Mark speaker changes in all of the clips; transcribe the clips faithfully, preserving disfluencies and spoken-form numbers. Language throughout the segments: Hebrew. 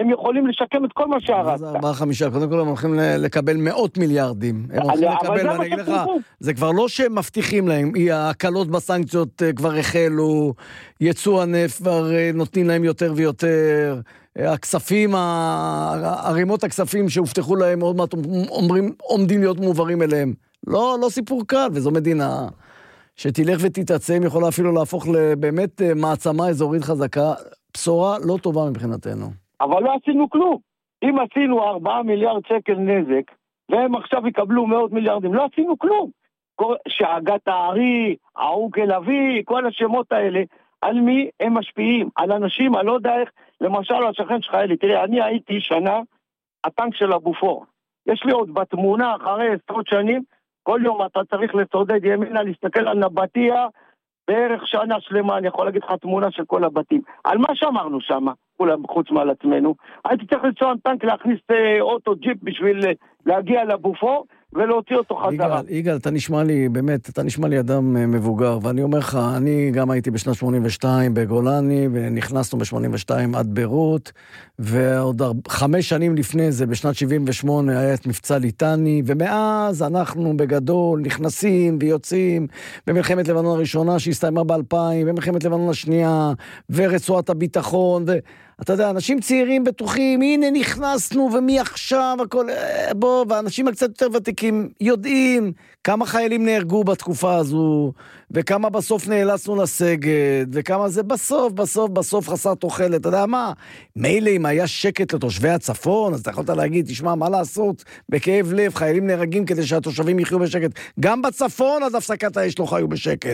Speaker 1: הם יכולים לשקם את כל מה שהרסת.
Speaker 2: מה זה ארבעה חמישה? קודם כל הם הולכים לקבל מאות מיליארדים. הם הולכים לקבל, ואני אגיד לך, זה כבר לא שהם מבטיחים להם, ההקלות בסנקציות כבר החלו, יצוא הנפט כבר נותנים להם יותר ויותר, הכספים, הרימות הכספים שהובטחו להם עוד מעט אומרים, עומדים להיות מועברים אליהם. לא, לא סיפור קל, וזו מדינה שתלך ותתעצם, יכולה אפילו להפוך לבאמת מעצמה אזורית חזקה, בשורה לא טובה מבחינתנו. אבל לא עשינו כלום. אם עשינו ארבעה מיליארד שקל נזק, והם עכשיו יקבלו מאות מיליארדים, לא עשינו כלום. שאגת הארי, העוגל אבי, כל השמות האלה, על מי הם משפיעים? על אנשים, אני לא יודע איך, למשל השכן שלך אלי, תראה, אני הייתי שנה, הטנק של הבופור. יש לי עוד בתמונה, אחרי עשרות שנים, כל יום אתה צריך לסודד ימינה, להסתכל על נבטיה, בערך שנה שלמה, אני יכול להגיד לך תמונה של כל הבתים. על מה שאמרנו שם, כולם חוץ מעל עצמנו, הייתי צריך לצוע טנק להכניס אוטו ג'יפ בשביל להגיע לבופור, ולהוציא אותו חזרה. יגאל, יגאל, אתה נשמע לי, באמת, אתה נשמע לי אדם מבוגר, ואני אומר לך, אני גם הייתי בשנת שמונים ושתיים בגולני, ונכנסנו ב-שמונים ושתיים עד ביירות, ועוד חמש שנים לפני זה, בשנת שבעים ושמונה, היה את מבצע ליטני, ומאז אנחנו בגדול נכנסים ויוצאים, במלחמת לבנון הראשונה שהסתיימה באלפיים, במלחמת לבנון השנייה, ורצועת הביטחון, ו... אתה יודע, אנשים צעירים בטוחים, הנה נכנסנו ומי עכשיו, הכל, בוא, ואנשים הקצת יותר ותיקים יודעים כמה חיילים נהרגו בתקופה הזו, וכמה בסוף נאלצנו לסגת, וכמה זה בסוף, בסוף, בסוף חסר תוחלת. אתה יודע מה? מילא אם היה שקט לתושבי הצפון, אז אתה יכולת להגיד, תשמע, מה לעשות? בכאב לב, חיילים נהרגים כדי שהתושבים יחיו בשקט. גם בצפון עד הפסקת האש לא חיו בשקט.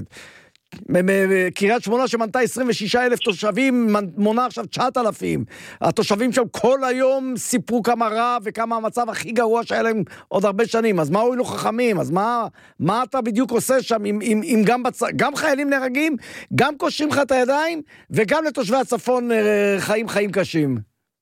Speaker 2: קריית שמונה שמנתה עשרים ושישה אלף תושבים, מונה עכשיו תשעת אלפים. התושבים שם כל היום סיפרו כמה רע וכמה המצב הכי גרוע שהיה להם עוד הרבה שנים. אז מה הועילו חכמים? אז מה, מה אתה בדיוק עושה שם אם, אם, אם גם, בצ... גם חיילים נהרגים, גם קושרים לך את הידיים, וגם לתושבי הצפון חיים חיים קשים?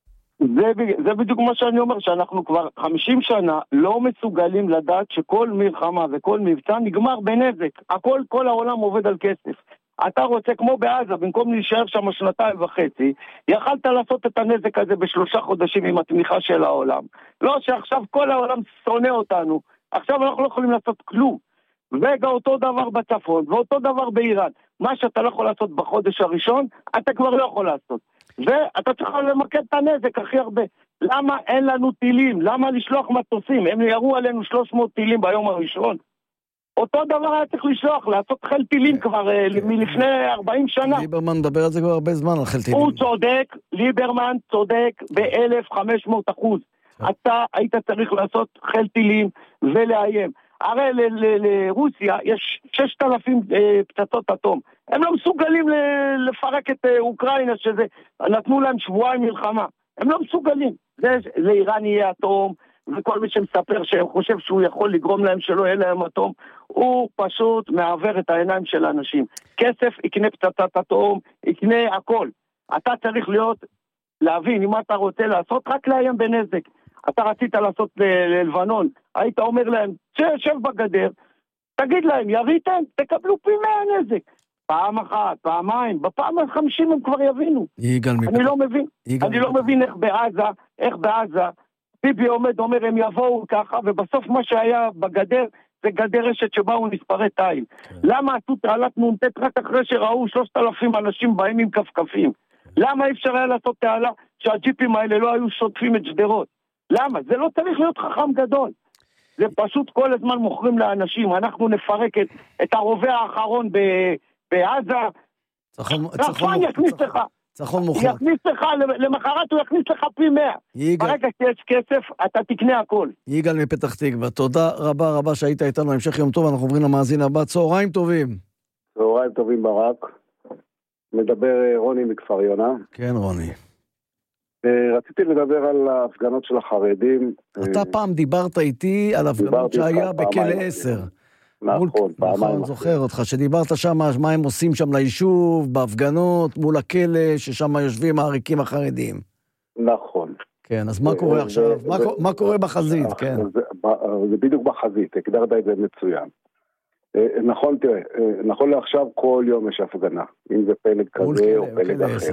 Speaker 1: זה, זה בדיוק מה שאני אומר, שאנחנו כבר חמישים שנה לא מסוגלים לדעת שכל מלחמה וכל מבצע נגמר בנזק. הכל, כל העולם עובד על כסף. אתה רוצה, כמו בעזה, במקום להישאר שם שנתיים וחצי, יכלת לעשות את הנזק הזה בשלושה חודשים עם התמיכה של העולם. לא שעכשיו כל העולם שונא אותנו. עכשיו אנחנו לא יכולים לעשות כלום. וגם אותו דבר בצפון, ואותו דבר באיראן. מה שאתה לא יכול לעשות בחודש הראשון, אתה כבר לא יכול לעשות. ואתה צריך למקד את הנזק הכי הרבה. למה אין לנו טילים? למה לשלוח מטוסים? הם ירו עלינו שלוש מאות טילים ביום הראשון. אותו דבר היה צריך לשלוח, לעשות חיל טילים כבר מלפני ארבעים שנה.
Speaker 2: ליברמן מדבר על זה כבר הרבה זמן, על חיל טילים.
Speaker 1: הוא צודק, ליברמן צודק ב-אלף וחמש מאות אחוז. אתה היית צריך לעשות חיל טילים ולאיים. הרי לרוסיה יש ששת אלפים פצצות אטום. הם לא מסוגלים לפרק את אוקראינה, שזה נתנו להם שבועיים מלחמה. הם לא מסוגלים. זה, לאיראן יהיה אטום, וכל מי שמספר שחושב שהוא יכול לגרום להם שלא יהיה להם אטום, הוא פשוט מעבר את העיניים של האנשים. כסף יקנה פצצת אטום, יקנה הכל. אתה צריך להיות, להבין, אם אתה רוצה לעשות, רק לאיים בנזק. אתה רצית לעשות ללבנון, היית אומר להם, שב בגדר, תגיד להם, יריתם, תקבלו פי מאה נזק. פעם אחת, פעמיים, בפעם החמישים הם כבר יבינו. אני לא מבין, אני לא מבין איך בעזה, איך בעזה, ביבי עומד, אומר, הם יבואו ככה, ובסוף מה שהיה בגדר, זה גדר רשת שבאו נספרי תיל. למה עשו תעלת נונטט רק אחרי שראו שלושת אלפים אנשים באים עם כפכפים? למה אי אפשר היה לעשות תעלה שהג'יפים האלה לא היו שוטפים את שדרות? למה? זה לא צריך להיות חכם גדול. זה פשוט כל הזמן מוכרים לאנשים. אנחנו נפרק את, את הרובה האחרון ב, בעזה. צחון יכניס לך.
Speaker 2: צחון מוכר.
Speaker 1: יכניס לך, למחרת הוא יכניס לך פי מאה. ברגע שיש כסף, אתה תקנה הכל.
Speaker 2: יגאל מפתח תקווה. תודה רבה רבה שהיית איתנו. המשך יום טוב, אנחנו עוברים למאזין הבא. צהריים טובים.
Speaker 3: צהריים טובים ברק. מדבר רוני מכפר יונה.
Speaker 2: כן רוני.
Speaker 3: רציתי לדבר על ההפגנות של החרדים.
Speaker 2: אתה פעם דיברת איתי על הפגנות שהיה בכלא עשר.
Speaker 3: נכון, פעמיים.
Speaker 2: נכון, זוכר אותך, שדיברת שם, מה הם עושים שם ליישוב, בהפגנות, מול הכלא, ששם יושבים העריקים החרדים.
Speaker 3: נכון.
Speaker 2: כן, אז מה קורה עכשיו? מה קורה בחזית, כן?
Speaker 3: זה בדיוק בחזית, הגדרת את זה מצוין. נכון, תראה, נכון לעכשיו כל יום יש הפגנה, אם זה פלג כזה או פלג אחר.